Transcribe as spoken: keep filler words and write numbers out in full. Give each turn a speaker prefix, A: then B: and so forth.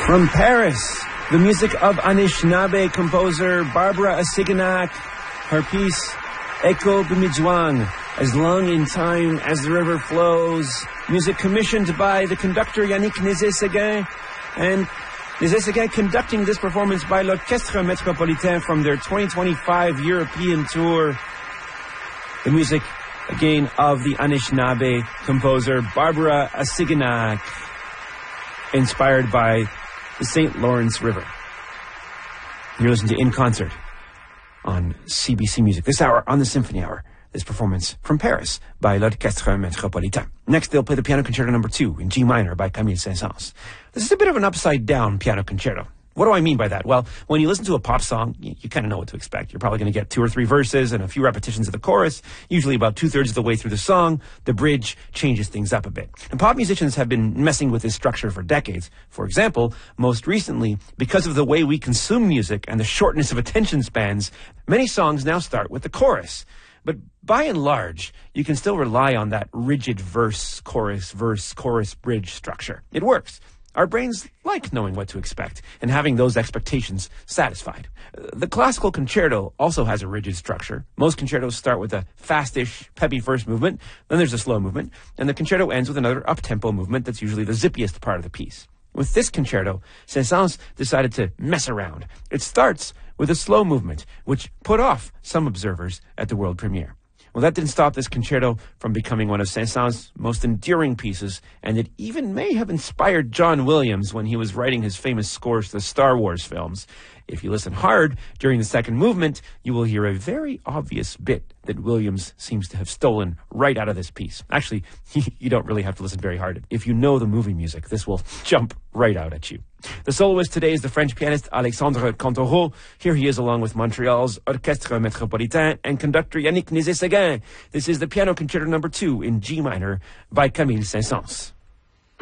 A: From Paris, the music of Anishinaabe composer Barbara Asiganak, her piece, Echo Bimidjuan, As Long in Time as the River Flows, music commissioned by the conductor Yannick Nézet-Séguin, and Nézet-Séguin conducting this performance by l'Orchestre Métropolitain from their twenty twenty-five European tour. The music, again, of the Anishinaabe composer Barbara Asiganak, inspired by the Saint Lawrence River. You're listening to In Concert on C B C Music. This hour on the Symphony Hour, this performance from Paris by l'Orchestre Métropolitain. Next, they'll play the Piano Concerto number two in G minor by Camille Saint-Saëns. This is a bit of an upside-down piano concerto. What do I mean by that? Well, when you listen to a pop song, you, you kind of know what to expect. You're probably going to get two or three verses and a few repetitions of the chorus. Usually about two-thirds of the way through the song, the bridge changes things up a bit. And pop musicians have been messing with this structure for decades. For example, most recently, because of the way we consume music and the shortness of attention spans, many songs now start with the chorus. But by and large, you can still rely on that rigid verse, chorus, verse, chorus, bridge structure. It works. Our brains like knowing what to expect and having those expectations satisfied. The classical concerto also has a rigid structure. Most concertos start with a fastish, peppy first movement, then there's a slow movement, and the concerto ends with another up-tempo movement that's usually the zippiest part of the piece. With this concerto, Saint-Saëns decided to mess around. It starts with a slow movement, which put off some observers at the world premiere. Well, that didn't stop this concerto from becoming one of Saint-Saëns' most enduring pieces, and it even may have inspired John Williams when he was writing his famous scores to the Star Wars films. If you listen hard during the second movement, you will hear a very obvious bit that Williams seems to have stolen right out of this piece. Actually, you don't really have to listen very hard. If you know the movie music, this will jump right out at you. The soloist today is the French pianist Alexandre Cantoreau. Here he is along with Montreal's Orchestre Métropolitain and conductor Yannick Nézet-Séguin. This is the Piano Concerto number two in G minor by Camille Saint-Saëns.